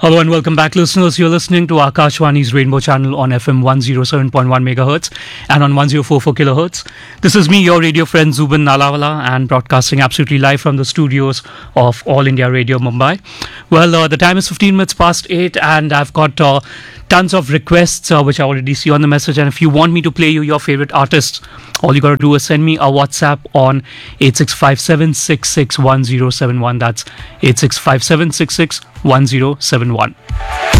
Hello and welcome back, listeners. You're listening to Akashwani's Rainbow Channel on FM 107.1 megahertz and on 1044 kilohertz. This is me, your radio friend Zubin Nalawala, and broadcasting absolutely live from the studios of All India Radio Mumbai. Well, the time is 15 minutes past 8, and I've got tons of requests which I already see on the message. And if you want me to play you your favorite artists, all you got to do is send me a WhatsApp on 8657661071. That's 8657661071.